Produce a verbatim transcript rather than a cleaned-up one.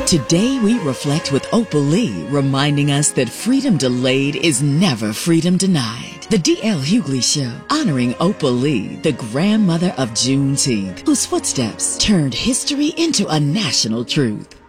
Today we reflect with Opal Lee, reminding us that freedom delayed is never freedom denied. The D L Hughley Show, honoring Opal Lee, the grandmother of Juneteenth, whose footsteps turned history into a national truth.